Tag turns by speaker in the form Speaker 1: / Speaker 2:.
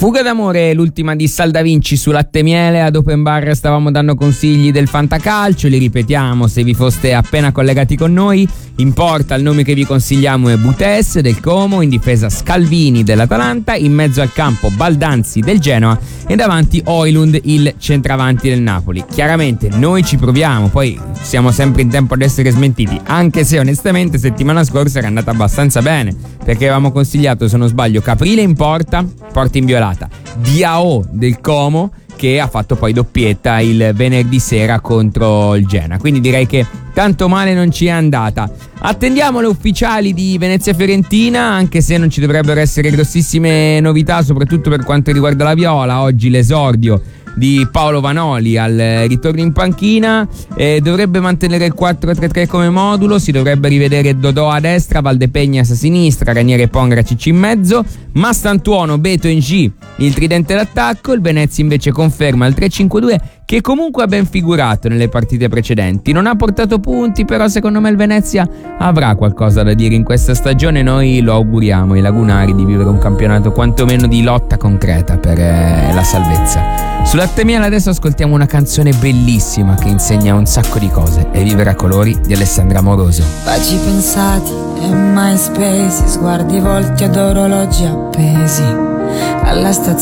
Speaker 1: Fuga d'amore, l'ultima di Sal Da Vinci su Latte e Miele. Ad Open Bar stavamo dando consigli del fantacalcio, li ripetiamo se vi foste appena collegati con noi. In porta il nome che vi consigliamo è Butes del Como, in difesa Scalvini dell'Atalanta, in mezzo al campo Baldanzi del Genoa e davanti Højlund, il centravanti del Napoli. Chiaramente noi ci proviamo, poi siamo sempre in tempo ad essere smentiti, anche se onestamente settimana scorsa era andata abbastanza bene, perché avevamo consigliato, se non sbaglio, Caprile in porta inviolata, Diao del Como, che ha fatto poi doppietta il venerdì sera contro il Genoa. Quindi direi che tanto male non ci è andata. Attendiamo le ufficiali di Venezia-Fiorentina, anche se non ci dovrebbero essere grossissime novità, soprattutto per quanto riguarda la Viola. Oggi l'esordio di Paolo Vanoli al ritorno in panchina, dovrebbe mantenere il 4-3-3 come modulo, si dovrebbe rivedere Dodò a destra, Valdepegnas a sinistra, Ranieri, Pongracic in mezzo, Mastantuono, Beto e Ng il tridente d'attacco. Il Venezia invece conferma il 3-5-2, che comunque ha ben figurato nelle partite precedenti. Non ha portato punti, però secondo me il Venezia avrà qualcosa da dire in questa stagione. Noi lo auguriamo ai lagunari di vivere un campionato quantomeno di lotta concreta per la salvezza. Su Latte e Miele adesso ascoltiamo una canzone bellissima che insegna un sacco di cose, E vivere a colori di Alessandra Amoroso.
Speaker 2: Baci pensati e mai spesi, sguardi volti ad orologi appesi alla stazione